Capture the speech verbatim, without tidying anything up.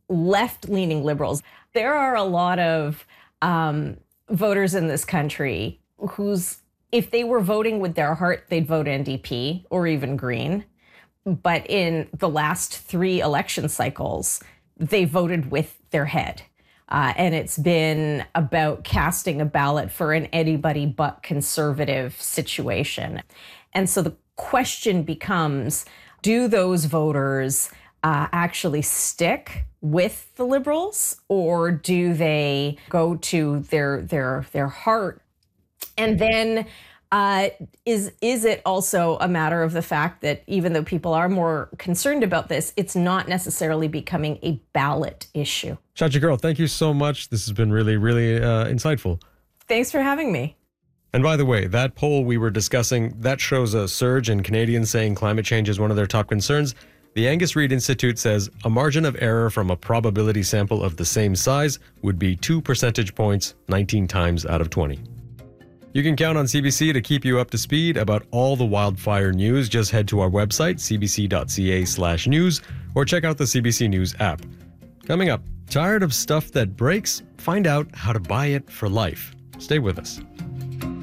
left-leaning liberals. There are a lot of um, voters in this country whose, if they were voting with their heart, they'd vote N D P or even Green. But in the last three election cycles, they voted with their head. Uh, and it's been about casting a ballot for an anybody but conservative situation. And so the question becomes, do those voters uh, actually stick with the Liberals, or do they go to their their their heart? And then uh, is is it also a matter of the fact that even though people are more concerned about this, it's not necessarily becoming a ballot issue? Shachi Kurl, thank you so much. This has been really, really uh, insightful. Thanks for having me. And by the way, that poll we were discussing, that shows a surge in Canadians saying climate change is one of their top concerns. The Angus Reid Institute says a margin of error from a probability sample of the same size would be two percentage points, nineteen times out of twenty. You can count on C B C to keep you up to speed about all the wildfire news. Just head to our website, c b c dot c a slash news, or check out the C B C News app. Coming up, tired of stuff that breaks? Find out how to buy it for life. Stay with us.